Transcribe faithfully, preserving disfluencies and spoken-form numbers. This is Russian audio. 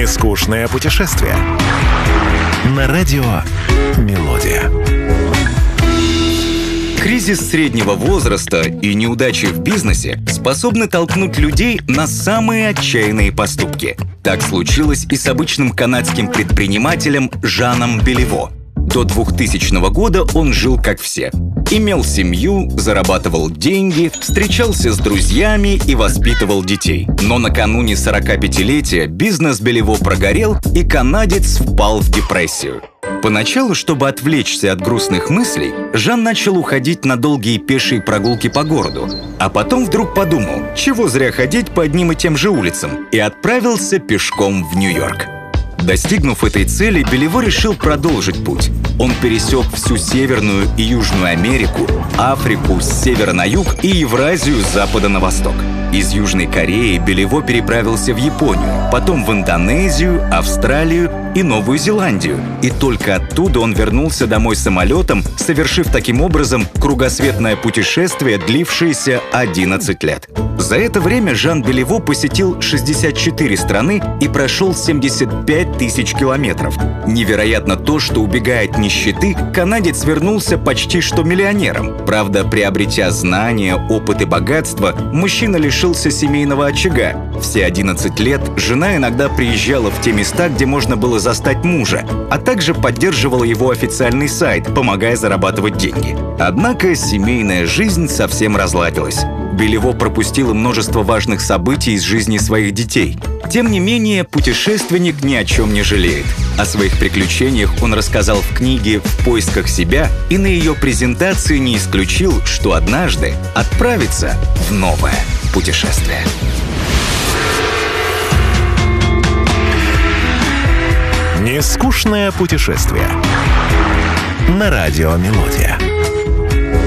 Нескучное путешествие. На радио «Мелодия». Кризис среднего возраста и неудачи в бизнесе способны толкнуть людей на самые отчаянные поступки. Так случилось и с обычным канадским предпринимателем Жаном Белево. До двухтысячного года он жил как все. Имел семью, зарабатывал деньги, встречался с друзьями и воспитывал детей. Но накануне сорокапятилетия бизнес Белево прогорел, и канадец впал в депрессию. Поначалу, чтобы отвлечься от грустных мыслей, Жан начал уходить на долгие пешие прогулки по городу. А потом вдруг подумал, чего зря ходить по одним и тем же улицам, и отправился пешком в Нью-Йорк. Достигнув этой цели, Белево решил продолжить путь. Он пересек всю Северную и Южную Америку, Африку с севера на юг и Евразию с запада на восток. Из Южной Кореи Белево переправился в Японию, потом в Индонезию, Австралию и Новую Зеландию. И только оттуда он вернулся домой самолетом, совершив таким образом кругосветное путешествие, длившееся одиннадцать лет. За это время Жан Белево посетил шестьдесят четыре страны и прошел семьдесят пять тысяч километров. Невероятно то, что, убегая от нищеты, канадец вернулся почти что миллионером. Правда, приобретя знания, опыт и богатство, мужчина лишился семейного очага. Все одиннадцать лет жена иногда приезжала в те места, где можно было застать мужа, а также поддерживала его официальный сайт, помогая зарабатывать деньги. Однако семейная жизнь совсем разладилась. Белево пропустило множество важных событий из жизни своих детей. Тем не менее, путешественник ни о чем не жалеет. О своих приключениях он рассказал в книге «В поисках себя» и на ее презентации не исключил, что однажды отправится в новое путешествие. Нескучное путешествие. На радио «Мелодия».